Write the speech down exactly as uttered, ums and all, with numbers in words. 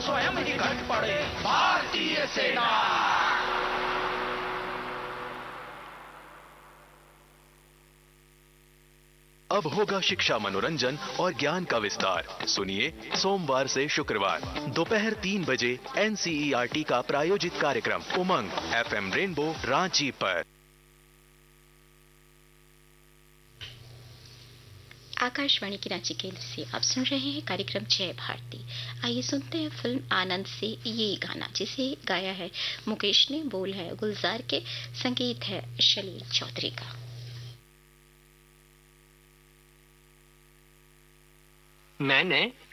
स्वयं ही घट पड़े भारतीय सेना। अब होगा शिक्षा, मनोरंजन और ज्ञान का विस्तार। सुनिए सोमवार से शुक्रवार दोपहर तीन बजे एनसीईआरटी का प्रायोजित कार्यक्रम उमंग एफएम रेनबो रांची पर। आकाशवाणी की रांची केंद्र से आप सुन रहे हैं कार्यक्रम जय भारती। आइए सुनते हैं फिल्म आनंद से ये गाना, जिसे गाया है मुकेश ने, बोल है गुलजार के, संगीत है शलील चौधरी का। मैंने